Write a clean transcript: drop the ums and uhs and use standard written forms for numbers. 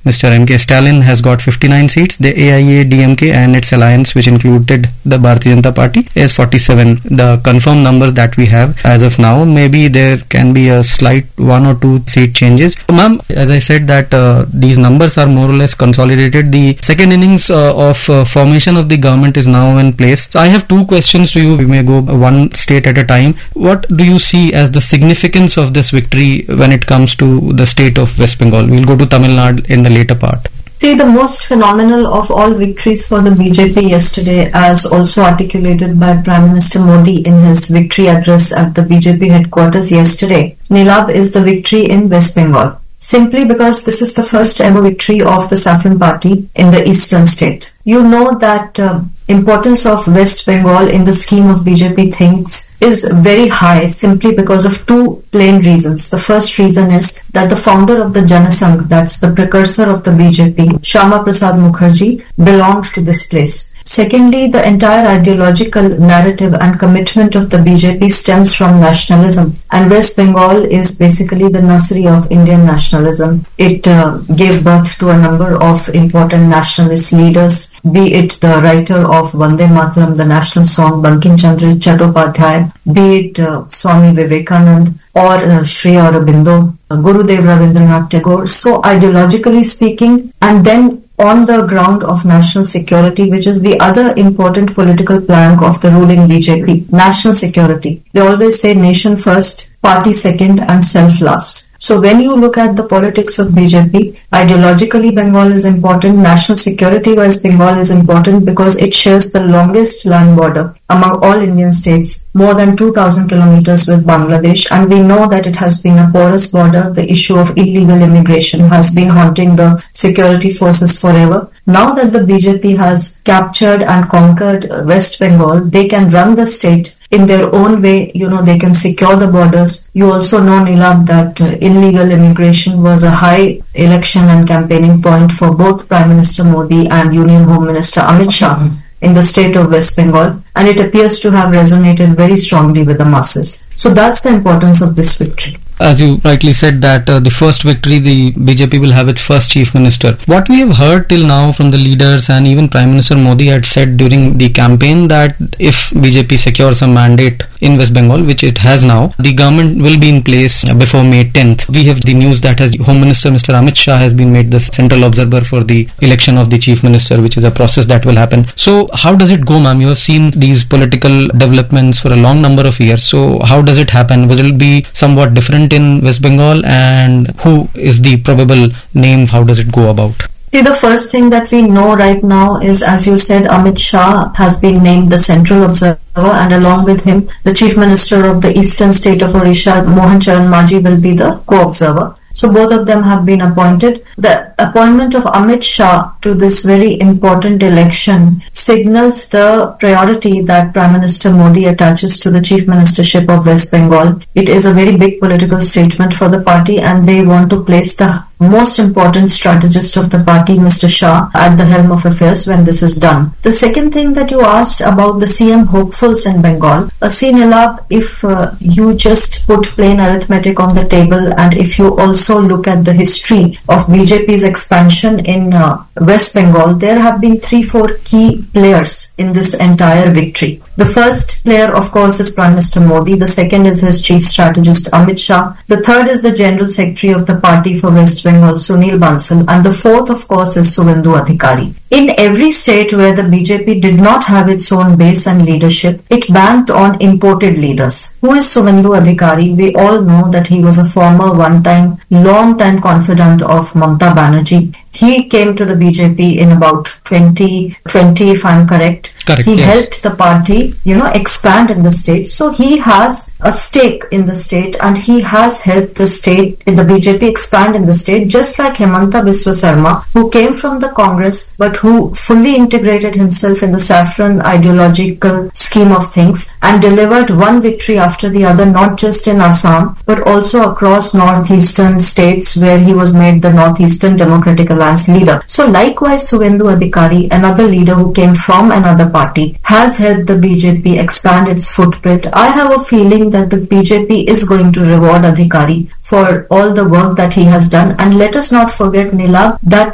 Mr. M.K. Stalin has got 59 seats. The AIA, DMK and its alliance, which included the Bharatiya Janata Party, is 47. The confirmed numbers that we have as of now, maybe there can be a slight 1 or 2 seat changes. Ma'am, as I said that these numbers are more or less consolidated. The second innings of formation of the government is now in place. So I have 2 questions to you. We may go one state at a time. What do you see as the significance of this victory when it comes to the state of West Bengal? We'll go to Tamil Nadu in the later part. See, the most phenomenal of all victories for the BJP yesterday, as also articulated by Prime Minister Modi in his victory address at the BJP headquarters yesterday, Nilab, is the victory in West Bengal. Simply because this is the first ever victory of the Saffron Party in the eastern state. You know that importance of West Bengal in the scheme of BJP things is very high simply because of 2 plain reasons. The first reason is that the founder of the Janasangh, that's the precursor of the BJP, Shyama Prasad Mukherjee, belonged to this place. Secondly, the entire ideological narrative and commitment of the BJP stems from nationalism, and West Bengal is basically the nursery of Indian nationalism. It gave birth to a number of important nationalist leaders, be it the writer of Vande Mataram, the national song, Bankim Chandra Chattopadhyay, be it Swami Vivekanand or Sri Aurobindo, Gurudev Rabindranath Tagore. So ideologically speaking, and then on the ground of national security, which is the other important political plank of the ruling BJP, national security. They always say nation first, party second and self last. So when you look at the politics of BJP, ideologically Bengal is important, national security-wise Bengal is important because it shares the longest land border among all Indian states, more than 2,000 kilometers with Bangladesh, and we know that it has been a porous border. The issue of illegal immigration has been haunting the security forces forever. Now that the BJP has captured and conquered West Bengal, they can run the state in their own way. They can secure the borders. You also know, Nilab, that illegal immigration was a high election and campaigning point for both Prime Minister Modi and Union Home Minister Amit Shah in the state of West Bengal, and it appears to have resonated very strongly with the masses. So that's the importance of this victory. As you rightly said that the first victory, the BJP will have its first chief minister. What we have heard till now from the leaders and even Prime Minister Modi had said during the campaign that if BJP secures a mandate in West Bengal, which it has now, the government will be in place before May 10th. We have the news that Home Minister Mr. Amit Shah has been made the central observer for the election of the chief minister, which is a process that will happen. So how does it go, ma'am? You have seen these political developments for a long number of years. So how does it happen? Will it be somewhat different in West Bengal, and who is the probable name? How does it go about? See, the first thing that we know right now is, as you said, Amit Shah has been named the central observer, and along with him, the chief minister of the eastern state of Odisha, Mohan Charan Majhi, will be the co-observer. So both of them have been appointed. The appointment of Amit Shah to this very important election signals the priority that Prime Minister Modi attaches to the chief ministership of West Bengal. It is a very big political statement for the party, and they want to place the most important strategist of the party, Mr. Shah, at the helm of affairs when this is done. The second thing that you asked about the CM hopefuls in Bengal, see, Nilab, if you just put plain arithmetic on the table, and if you also look at the history of BJP's expansion in West Bengal, there have been 3-4 key players in this entire victory. The first player, of course, is Prime Minister Modi. The second is his chief strategist, Amit Shah. The third is the General Secretary of the party for West Bengal, Sunil Bansal. And the fourth, of course, is Suvendu Adhikari. In every state where the BJP did not have its own base and leadership, it banked on imported leaders. Who is Suvendu Adhikari? We all know that he was a former long-time confidant of Mamata Banerjee. He came to the BJP in about 2020, if I'm correct. Correct. He yes. helped the party, expand in the state. So he has a stake in the state, and he has helped the state, in the BJP, expand in the state, just like Hemanta Biswa Sarma, who came from the Congress, but who fully integrated himself in the saffron ideological scheme of things and delivered one victory after the other, not just in Assam, but also across northeastern states where he was made the Northeastern Democratic Alliance leader. So likewise, Suvendu Adhikari, another leader who came from another party, has helped the BJP expand its footprint. I have a feeling that the BJP is going to reward Adhikari for all the work that he has done. And let us not forget, Nilab, that